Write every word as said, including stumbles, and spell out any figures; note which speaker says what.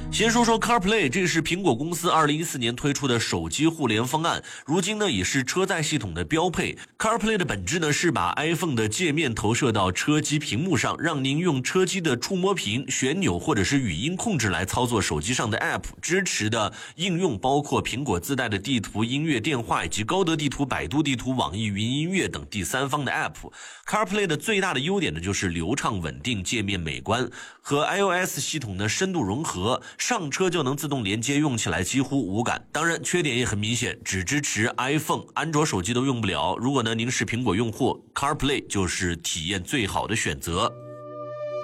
Speaker 1: 先说说 CarPlay， 这是苹果公司二零一四年推出的手机互联方案，如今呢也是车载系统的标配。CarPlay 的本质呢是把 iPhone 的界面投射到车机屏幕上，让您用车机的触摸屏、旋钮或者是语音控制来操作手机上的 App。支持的应用包括苹果自带的地图、音乐、电话以及高德地图、百度地图、网易云音乐等第三方的 App。CarPlay 的最大的优点呢就是流畅稳定、界面美观，和 iOS 系统的深度融合，上车就能自动连接，用起来几乎无感。当然缺点也很明显，只支持 iPhone， 安卓手机都用不了。如果呢您是苹果用户， CarPlay 就是体验最好的选择。